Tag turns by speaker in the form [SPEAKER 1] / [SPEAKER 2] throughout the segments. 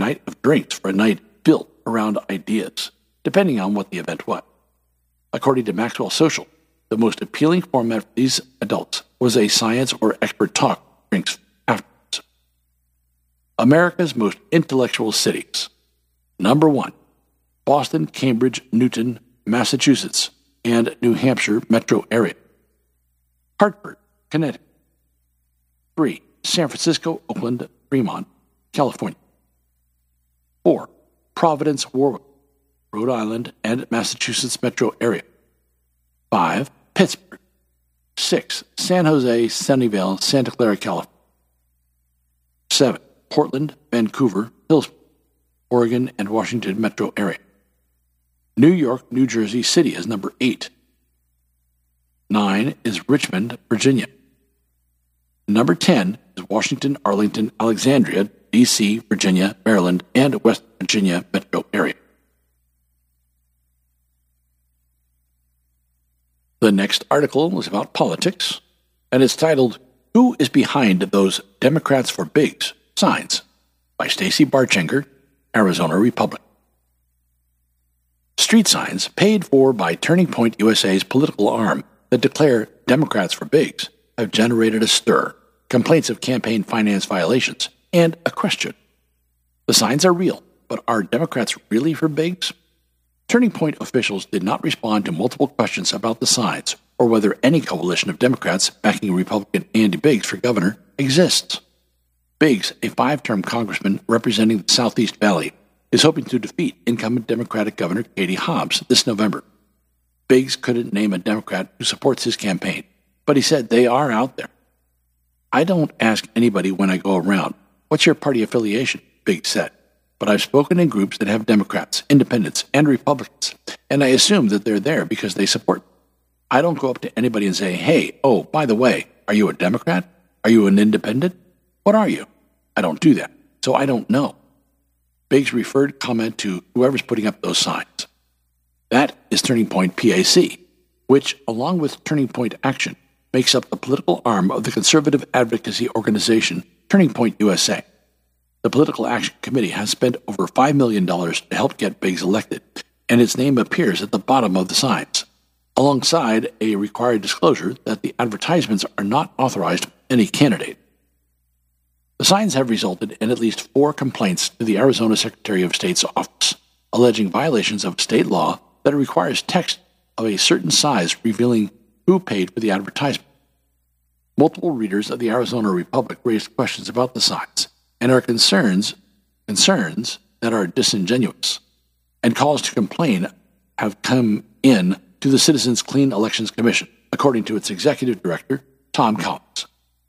[SPEAKER 1] night of drinks for a night built around ideas, depending on what the event was. According to Maxwell Social, the most appealing format for these adults was a science or expert talk drinks afterwards. America's most intellectual cities. Number 1, Boston, Cambridge, Newton, Massachusetts, and New Hampshire metro area. Hartford, Connecticut. 3, San Francisco, Oakland, Fremont, California. 4, Providence, Warwick, Rhode Island, and Massachusetts metro area. 5, Pittsburgh. 6, San Jose, Sunnyvale, Santa Clara, California. 7, Portland, Vancouver, Hillsborough, Oregon, and Washington metro area. New York, New Jersey City is number 8. 9 is Richmond, Virginia. Number 10 is Washington, Arlington, Alexandria, D.C., Virginia, Maryland, and West Virginia metro area. The next article is about politics, and it's titled, "Who is Behind Those Democrats for Bigs Signs?" by Stacy Barchenger, Arizona Republican. Street signs paid for by Turning Point USA's political arm that declare Democrats for Bigs have generated a stir, complaints of campaign finance violations, and a question. The signs are real, but are Democrats really for Bigs? Turning Point officials did not respond to multiple questions about the signs or whether any coalition of Democrats backing Republican Andy Biggs for governor exists. Biggs, a 5-term congressman representing the Southeast Valley, is hoping to defeat incumbent Democratic Governor Katie Hobbs this November. Biggs couldn't name a Democrat who supports his campaign, but he said they are out there. "I don't ask anybody when I go around, 'What's your party affiliation?' Biggs said. But I've spoken in groups that have Democrats, Independents, and Republicans, and I assume that they're there because they support me. I don't go up to anybody and say, 'Hey, oh, by the way, are you a Democrat? Are you an Independent? What are you?' I don't do that, so I don't know." Biggs referred comment to whoever's putting up those signs. That is Turning Point PAC, which, along with Turning Point Action, makes up the political arm of the conservative advocacy organization Turning Point USA. The Political Action Committee has spent over $5 million to help get Biggs elected, and its name appears at the bottom of the signs, alongside a required disclosure that the advertisements are not authorized by any candidate. The signs have resulted in at least 4 complaints to the Arizona Secretary of State's office, alleging violations of state law that requires text of a certain size revealing who paid for the advertisement. Multiple readers of the Arizona Republic raised questions about the signs and are concerns that are disingenuous, and calls to complain have come in to the Citizens Clean Elections Commission, according to its executive director, Tom Collins.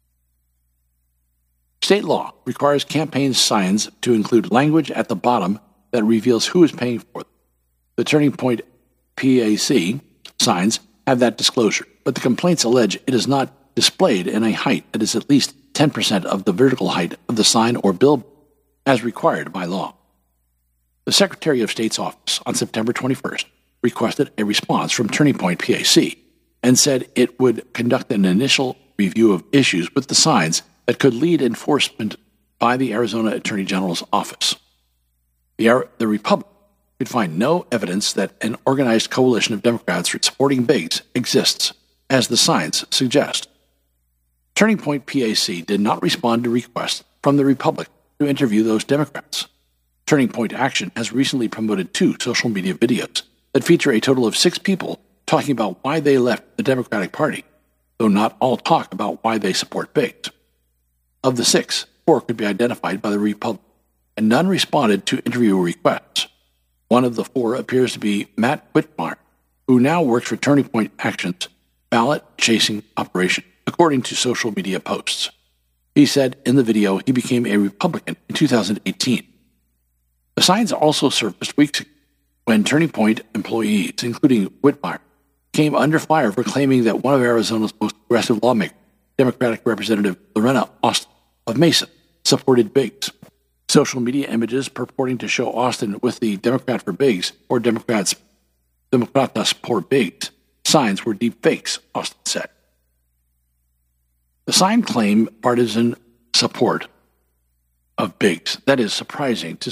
[SPEAKER 1] State law requires campaign signs to include language at the bottom that reveals who is paying for them. The Turning Point PAC signs have that disclosure, but the complaints allege it is not displayed in a height that is at least 10% of the vertical height of the sign or billboard, as required by law. The Secretary of State's office on September 21st requested a response from Turning Point PAC and said it would conduct an initial review of issues with the signs that could lead enforcement by the Arizona Attorney General's office. The Republic could find no evidence that an organized coalition of Democrats supporting Biggs exists, as the signs suggest. Turning Point PAC did not respond to requests from the Republic to interview those Democrats. Turning Point Action has recently promoted 2 social media videos that feature a total of 6 people talking about why they left the Democratic Party, though not all talk about why they support Biggs. Of the 6, 4 could be identified by the Republic, and none responded to interview requests. One of the 4 appears to be Matt Whitmire, who now works for Turning Point Action's ballot-chasing operation, according to social media posts. He said in the video he became a Republican in 2018. The signs also surfaced weeks ago when Turning Point employees, including Whitmire, came under fire for claiming that one of Arizona's most progressive lawmakers, Democratic Representative Lorena Austin of Mesa, supported Biggs. Social media images purporting to show Austin with the Democrat for Biggs or Democratas por Biggs signs were deep fakes, Austin said. The sign claimed partisan support of Biggs. That is surprising to